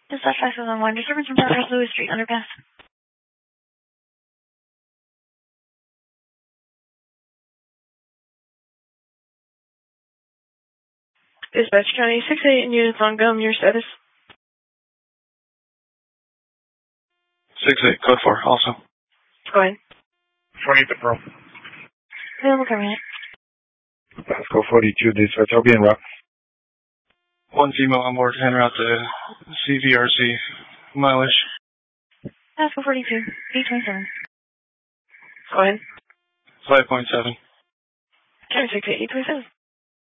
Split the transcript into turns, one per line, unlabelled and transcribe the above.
Dispatch 511, disturbance from Progress Lewis Street, underpass. Dispatch County 6-8 units on Gum, your status?
6-8, code 4, also.
Go ahead.
28 to Pearl.
Available terminate.
Pasco 42, dispatch, I'll be en route.
One female on board, en route to CVRC. Mileage.
Pasco 42, 827. Go ahead.
5.7.
County 6-8, 827.